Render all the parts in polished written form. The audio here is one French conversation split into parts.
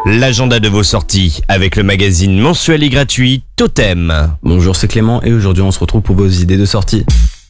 L'agenda de vos sorties avec le magazine mensuel et gratuit Totem. Bonjour, c'est Clément et aujourd'hui on se retrouve pour vos idées de sortie.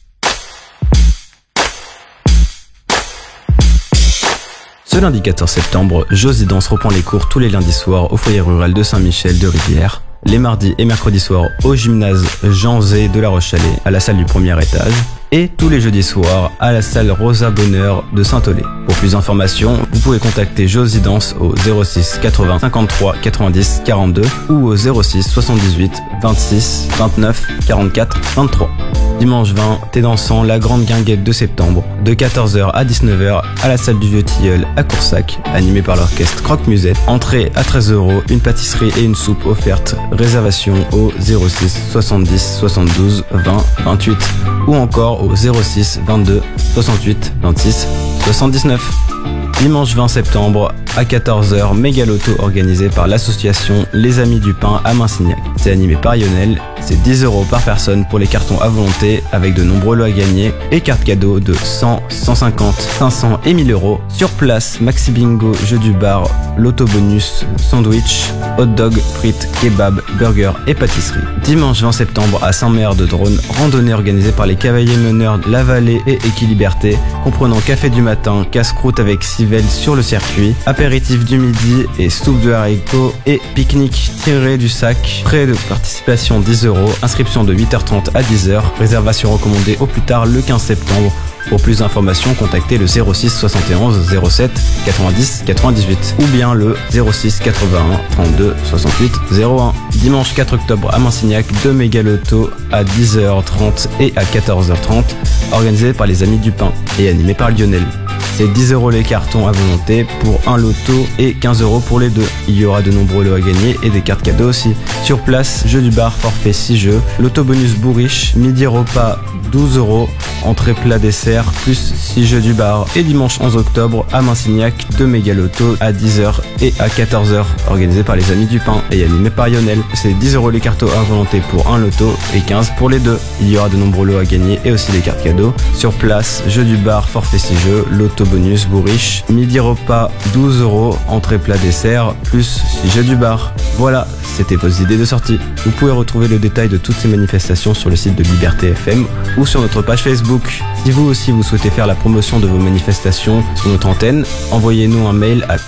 Ce lundi 14 septembre, Josie Danse reprend les cours tous les lundis soirs au foyer rural de Saint-Michel de Rivière, les mardis et mercredis soirs au gymnase Jean Zé de La Roche-Chalais à la salle du premier étage et tous les jeudis soirs à la salle Rosa Bonheur de Saint-Olé. Pour plus d'informations, vous pouvez contacter Josie Danse au 06 80 53 90 42 ou au 06 78 26 29 44 23. Dimanche 20, Thé dansant, la grande guinguette de septembre, de 14h à 19h à la salle du Vieux Tilleul à Coursac, animé par l'orchestre Croque-Musette. Entrée à 13€, une pâtisserie et une soupe offerte. Réservation au 06 70 72 20 28 ou encore au 06 22 68 26 79. Dimanche 20 septembre à 14h, méga loto organisé par l'association Les Amis du Pain à Massignac. C'est animé par Lionel, c'est 10€ par personne pour les cartons à volonté avec de nombreux lots à gagner et cartes cadeaux de 100, 150, 500 et 1000€. Sur place, maxi bingo, jeu du bar, loto bonus, sandwich, hot dog, frites, kebab, burger et pâtisserie. Dimanche 20 septembre à Saint-Mer de Drône, randonnée organisée par les cavaliers meneurs La Vallée et Équiliberté, comprenant café du matin, casse-croûte avec civelle sur le circuit, apéritif du midi et soupe de haricots et pique-nique tiré du sac. Frais de participation 10€, inscription de 8h30 à 10h, réservation recommandée au plus tard le 15 septembre. Pour plus d'informations, contactez le 06 71 07 90 98 ou bien le 06 81 32 68 01. Dimanche 4 octobre à Massignac, 2 méga lotos à 10h30 et à 14h30, organisés par les Amis du Pain et animés par Lionel. C'est 10€ les cartons à volonté pour un loto et 15€ pour les deux. Il y aura de nombreux lots à gagner et des cartes cadeaux aussi. Sur place, jeu du bar, forfait 6 jeux, loto bonus bourriche, midi repas 12€, entrée plat dessert plus 6 jeux du bar. Et dimanche 11 octobre à Massignac, 2 méga lotos à 10h et à 14h, organisés par les Amis du Pain et animés par Lionel. C'est 10€ les cartons à volonté pour un loto et 15 pour les deux. Il y aura de nombreux lots à gagner et aussi des cartes cadeaux. Sur place, jeu du bar, forfait 6 jeux, loto bonus bourriche, midi repas 12€, entrée plat dessert plus 6 jeux du bar. Voilà, c'était vos idées de sortie. Vous pouvez retrouver le détail de toutes ces manifestations sur le site de Liberté FM ou sur notre page Facebook. Si vous aussi vous souhaitez faire la promotion de vos manifestations sur notre antenne, envoyez-nous un mail à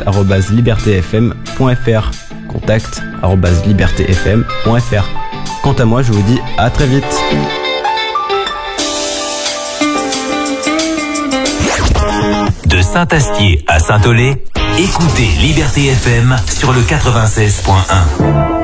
contact@libertefm.fr. contact@libertefm.fr. Quant à moi, je vous dis à très vite. De Saint-Astier à Saint-Olé, écoutez Liberté FM sur le 96.1.